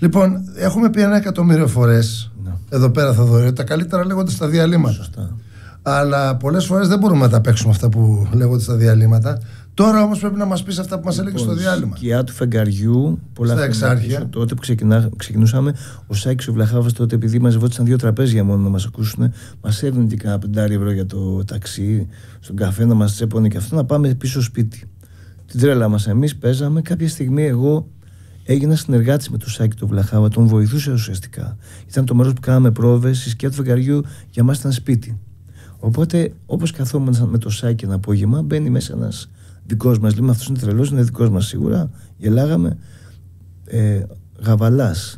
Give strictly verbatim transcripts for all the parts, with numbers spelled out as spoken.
Λοιπόν, έχουμε πει ένα εκατομμύριο φορές ναι. εδώ πέρα, Θοδωρή, τα καλύτερα λέγονται στα διαλύματα. Σωστά. Αλλά πολλές φορές δεν μπορούμε να τα παίξουμε αυτά που λέγονται στα διαλύματα. Τώρα όμως πρέπει να μας πεις αυτά που μας έλεγε Λοιπόν, στο διάλειμμα. Η σκιά του φεγγαριού, πολλά στα εξάρχεια. Τότε που ξεκινά, ξεκινούσαμε, ο Σάκης ο Βλαχάβας τότε, επειδή μαζευόταν δύο τραπέζια μόνο να μας ακούσουν, μας έδινε και κάνα πεντάρι ευρώ για το ταξί, στον καφέ να μας τσέπωνε και αυτό, να πάμε πίσω σπίτι. Την τρέλα μας, εμείς παίζαμε. Κάποια στιγμή εγώ έγινα συνεργάτης με τον Σάκη τον Βλαχάβα, τον βοηθούσα ουσιαστικά. Ήταν το μέρος που κάναμε πρόβες, η σκιά του φεγγαριού για μας ήταν σπίτι. Οπότε, όπως καθόμασταν με το Σάκη ένα απόγευμα, μπαίνει μέσα ένας δικός μας. Λέμε, αυτός είναι τρελός, είναι δικός μας σίγουρα. Γελάγαμε. Ε, Γαβαλάς,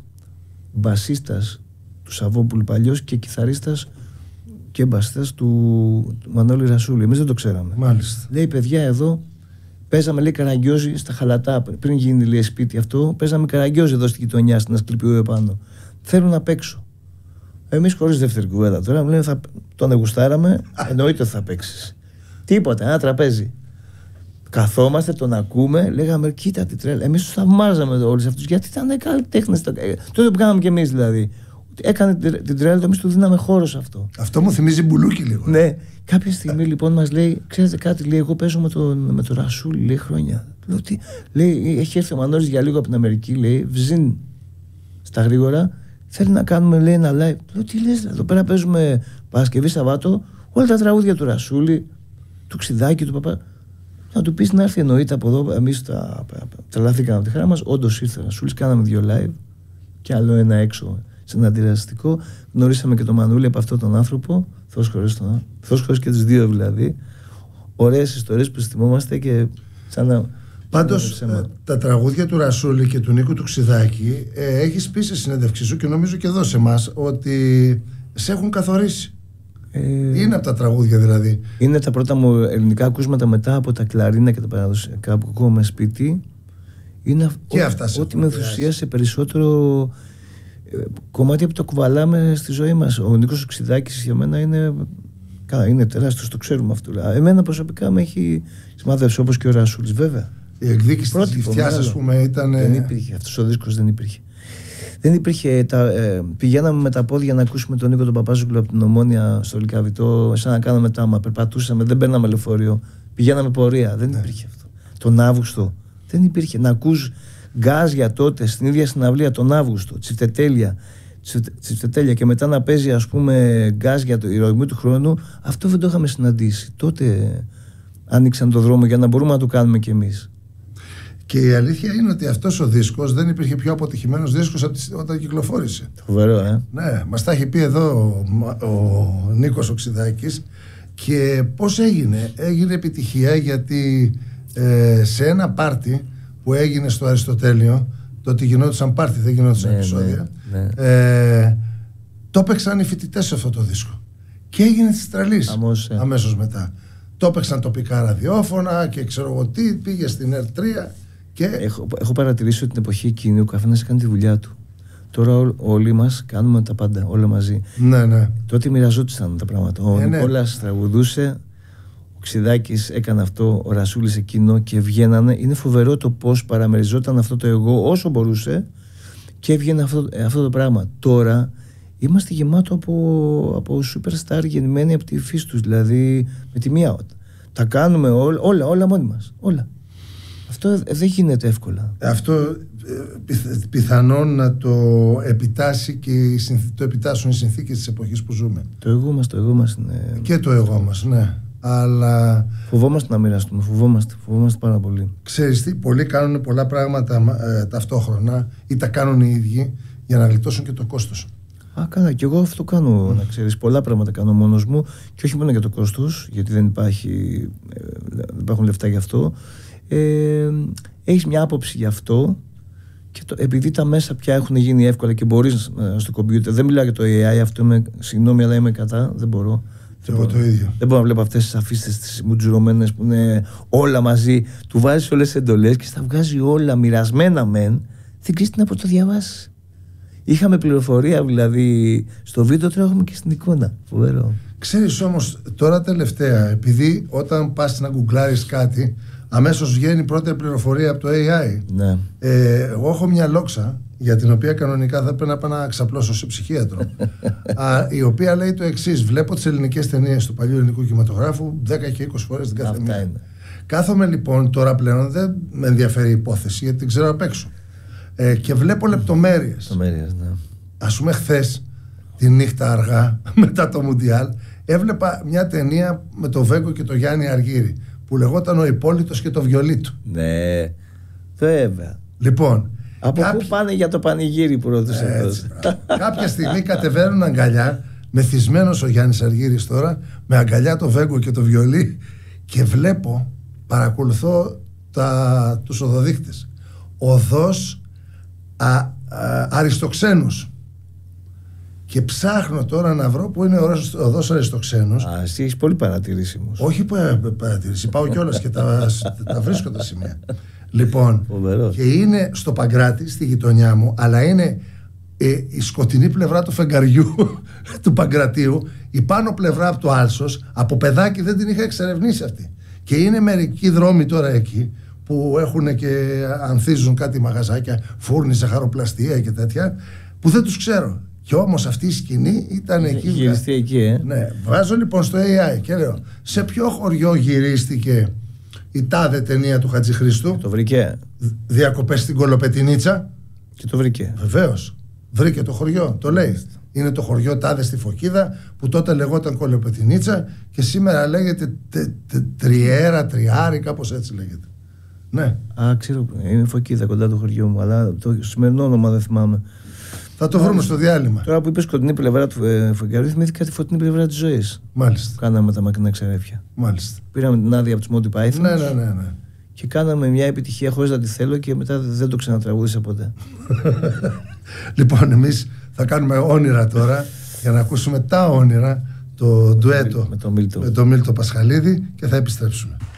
μπασίστας του Σαββόπουλου παλιός και κιθαρίστας και μπασίστας του, του Μανώλη Ρασούλη. Εμείς δεν το ξέραμε. Μάλιστα. Λέει, παιδιά, εδώ παίζαμε, λέει, Καραγκιόζη στα Χαλατά. Πριν γίνει, λέει, σπίτι αυτό, παίζαμε Καραγκιόζη εδώ στη γειτονιά, στην Ασκληπιού επάνω. Θέλω να παίξω. Εμείς χωρίς δεύτερη κουβέντα τώρα, μου λένε, θα τον εγουστάραμε, εννοείται ότι θα παίξεις. Τίποτα, ένα τραπέζι. Καθόμαστε, τον ακούμε, λέγαμε, κοίτα τι τρέλα. Εμείς τους θαυμάζαμε όλους αυτούς, γιατί ήταν καλλιτέχνες. Τότε που κάναμε κι εμείς δηλαδή. Έκανε την τρέλα, εμείς του δίναμε χώρο σε αυτό. Αυτό μου θυμίζει μπουλούκι λίγο. Ναι, κάποια στιγμή λοιπόν μας λέει, ξέρετε κάτι, λέει, εγώ παίζω με τον, με τον Ρασούλη, λέει, χρόνια. Λέω, τι, λέει, έχει έρθει ο Μανώλης για λίγο από την Αμερική, λέει, βζίν στα γρήγορα. Θέλει να κάνουμε, λέει, ένα live. Λέω, τι λες, εδώ πέρα παίζουμε Παρασκευή, Σαββάτο, όλα τα τραγούδια του Ρασούλη, του Ξιδάκη, του Παπά. Να του πεις να έρθει, εννοείται από εδώ. Εμείς τα τρελαθήκαμε από τη χαρά μας. Όντως ήρθε ο Ρασούλης, κάναμε δύο live και άλλο ένα έξω σε ένα αντιδραστικό. Γνωρίσαμε και τον Μανούλη από αυτόν τον άνθρωπο. Θεός χωρίς τον Θεός χωρίς και τους δύο δηλαδή. Ωραίες ιστορίες που θυμόμαστε και σαν να. Πάντως τα τραγούδια του Ρασούλη και του Νίκου του Ξιδάκη ε, έχεις πει σε συνέντευξή σου και νομίζω και εδώ σε εμάς ότι σε έχουν καθορίσει. Ε, είναι από τα τραγούδια δηλαδή. Είναι τα πρώτα μου ελληνικά ακούσματα μετά από τα κλαρίνα και τα παραδοσιακά που ακούγαμε σπίτι. Είναι και ό, αυτά σε ό,τι με ενθουσίασε περισσότερο ε, κομμάτι που το κουβαλάμε στη ζωή μας. Ο Νίκος ο Ξιδάκης για μένα είναι, είναι τεράστιος, το ξέρουμε αυτό. Εμένα προσωπικά με έχει σημαδεύσει, όπως και ο Ρασούλης βέβαια. Η εκδίκηση της Γυφτιάς, ας πούμε, ήταν. Δεν υπήρχε. Αυτός ο δίσκος δεν υπήρχε. Δεν υπήρχε. Τα, ε, πηγαίναμε με τα πόδια να ακούσουμε τον Νίκο τον Παπάζογλου από την Ομόνια στο Λυκαβητό, σαν να κάναμε τάμα. Περπατούσαμε, δεν παίρναμε λεωφορείο. Πηγαίναμε πορεία. Δεν ναι. υπήρχε αυτό. Τον Αύγουστο δεν υπήρχε. Να ακούς γκάζια τότε στην ίδια συναυλία τον Αύγουστο, τσιφτετέλεια. Τσιφτετέλεια και μετά να παίζει, ας πούμε, γκάζια το ηρωισμό του χρόνου. Αυτό δεν το είχαμε συναντήσει. Τότε άνοιξαν το δρόμο για να μπορούμε να το κάνουμε κι εμείς. Και η αλήθεια είναι ότι αυτός ο δίσκος δεν υπήρχε πιο αποτυχημένος δίσκος από τη, όταν κυκλοφόρησε. Φοβερό, ε. Ναι, μας τα έχει πει εδώ ο, ο Νίκος ο Ξιδάκης. Και πώς έγινε. Έγινε επιτυχία γιατί ε, σε ένα πάρτι που έγινε στο Αριστοτέλειο, το ότι γινόντουσαν πάρτι, δεν γινόντουσαν ναι, επεισόδια, ναι, ναι. Ε, το έπαιξαν οι φοιτητές σε αυτό το δίσκο. Και έγινε της τρελής Αμώς, ε. αμέσως μετά. Το έπαιξαν τοπικά ραδιόφωνα και ξέρω εγώ τι, πήγε στην Ερ τρία. Και... Έχω, έχω παρατηρήσει ότι την εποχή εκείνη ο καθένας έκανε τη δουλειά του. Τώρα ό, όλοι μας κάνουμε τα πάντα, όλα μαζί. Ναι, ναι. Τότε μοιραζόντουσαν τα πράγματα. Ο ε, Νικόλας ναι. τραγουδούσε, ο Ξιδάκης έκανε αυτό, ο Ρασούλης εκείνο και βγαίνανε. Είναι φοβερό το πώς παραμεριζόταν αυτό το εγώ όσο μπορούσε και έβγαινε αυτό, αυτό το πράγμα. Τώρα είμαστε γεμάτο από, από superstar γεννημένοι από τη φύση τους, δηλαδή με τη μία. Τα κάνουμε όλα, όλα, όλα μόνοι μας. Όλα. Αυτό δεν γίνεται εύκολα. Αυτό πιθ, πιθανόν να το επιτάσει και οι συνθ, το επιτάσσουν οι συνθήκες της εποχής που ζούμε. Το εγώ μας, το εγώ μας είναι... Και το εγώ μας, ναι. Αλλά... Φοβόμαστε να μοιραστούμε, φοβόμαστε, φοβόμαστε πάρα πολύ. Ξέρεις τι, πολλοί κάνουν πολλά πράγματα ε, ταυτόχρονα ή τα κάνουν οι ίδιοι για να γλιτώσουν και το κόστος. Α, καλά, και εγώ αυτό κάνω, mm. να ξέρεις. Πολλά πράγματα κάνω μόνος μου και όχι μόνο για το κόστος, γιατί δεν, υπάρχει, ε, δεν υπάρχουν λεφτά γι' αυτό. Ε, έχεις μια άποψη γι' αυτό και το, επειδή τα μέσα πια έχουν γίνει εύκολα και μπορείς ε, στο κομπιούτερ, δεν μιλάω για το έι άι, αυτό είμαι, συγγνώμη, αλλά είμαι κατά, δεν μπορώ. Δεν μπορώ, το ίδιο. Δεν μπορώ να βλέπω αυτές τις αφίστες τις μουτζουρωμένες που είναι όλα μαζί. Του βάζεις όλες τις εντολές και στα βγάζει όλα μοιρασμένα μεν. Δεν ξέρεις τι να πρωτοδιαβάσεις. Είχαμε πληροφορία δηλαδή στο βίντεο, τώρα έχουμε και στην εικόνα. Φοβερό. Ξέρεις όμως τώρα τελευταία, επειδή όταν πας να γκουγκλάρεις κάτι, αμέσως βγαίνει πρώτη πληροφορία από το έι άι. Ναι. Ε, εγώ έχω μια λόξα για την οποία κανονικά θα πρέπει να πάω να ξαπλώσω σε ψυχίατρο. Α, η οποία λέει το εξής: βλέπω τις ελληνικές ταινίες του παλιού ελληνικού κινηματογράφου δέκα και είκοσι φορές την κάθε μία. Κάθομαι λοιπόν, τώρα πλέον δεν με ενδιαφέρει η υπόθεση γιατί την ξέρω απ' έξω. Ε, και βλέπω λεπτομέρειες. Λεπτομέρειες, ναι. Ας πούμε, χθες τη νύχτα αργά, μετά το Μουντιάλ, έβλεπα μια ταινία με το Βέγκο και το Γιάννη Αργύρη που λεγόταν Ο Υπόλοιτος και το βιολί του. Ναι, βέβαια. Λοιπόν, από κάποιοι... πού πάνε για το πανηγύρι που ρώτησε. Κάποια στιγμή κατεβαίνουν αγκαλιά, μεθυσμένος ο Γιάννης Αργύρης τώρα, με αγκαλιά το Βέγκο και το βιολί, και βλέπω, παρακολουθώ τα, τους οδοδείκτες. Οδός α, α, Αριστοξένους. Και ψάχνω τώρα να βρω που είναι ο οδός Αριστοξένους. Α, εσύ έχεις πολύ παρατηρήσει όμως. Όχι παρατηρήσει, πάω κιόλας και τα, τα βρίσκω τα σημεία. Λοιπόν, Φοβερός. Και είναι στο Παγκράτη, στη γειτονιά μου, αλλά είναι ε, η σκοτεινή πλευρά του φεγγαριού του Παγκρατίου, η πάνω πλευρά από το Άλσος. Από παιδάκι δεν την είχα εξερευνήσει αυτή. Και είναι μερικοί δρόμοι τώρα εκεί που έχουν και ανθίζουν κάτι μαγαζάκια, φούρνη, ζαχαροπλαστεία και τέτοια, που δεν τους ξέρω. Και όμως αυτή η σκηνή ήταν εκεί. Γυριστεί εκεί, ε. Ναι. Βάζω λοιπόν στο έι άι και λέω: σε ποιο χωριό γυρίστηκε η τάδε ταινία του Χατζηχρήστου? Το βρήκε. Διακοπές στην Κολοπετινίτσα. Και το βρήκε. Βεβαίως. Βρήκε το χωριό. Το λέει. Είναι το χωριό τάδε στη Φωκίδα, που τότε λεγόταν Κολοπετινίτσα και σήμερα λέγεται τε, τε, Τριέρα, Τριάρη, κάπως έτσι λέγεται. Ναι. Α, ξέρω. Είναι Φωκίδα κοντά το χωριό μου, αλλά το σημερινό όνομα δεν θυμάμαι. Θα το βρούμε στο διάλειμμα. Τώρα που είπες σκοτεινή πλευρά του ε, φεγγαριού, θυμήθηκα τη φωτεινή πλευρά της ζωής. Μάλιστα. Κάναμε τα μακρινά ξερέφια. Μάλιστα. Πήραμε την άδεια από τους Monty Python. Ναι, ναι, ναι, ναι. Και κάναμε μια επιτυχία χωρίς να τη θέλω και μετά δεν το ξανατραγούδισα ποτέ. Λοιπόν, εμείς θα κάνουμε όνειρα τώρα για να ακούσουμε τα όνειρα, το ντουέτο με τον Μίλτο με το Μίλτο Πασχαλίδη, και θα επιστρέψουμε.